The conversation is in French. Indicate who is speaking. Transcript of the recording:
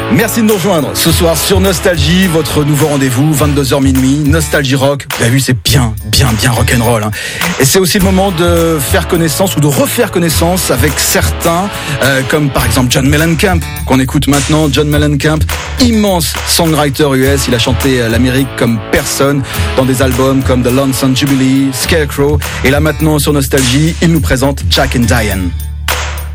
Speaker 1: Merci de nous rejoindre ce soir sur Nostalgie, votre nouveau rendez-vous, 22h minuit, Nostalgie Rock. Vous avez vu, c'est bien rock'n'roll. Hein. Et c'est aussi le moment de faire connaissance ou de refaire connaissance avec certains, comme par exemple John Mellencamp, qu'on écoute maintenant. John Mellencamp, immense songwriter US, il a chanté l'Amérique comme personne dans des albums comme The Lonesome Jubilee, Scarecrow. Et là maintenant sur Nostalgie, il nous présente Jack and Diane.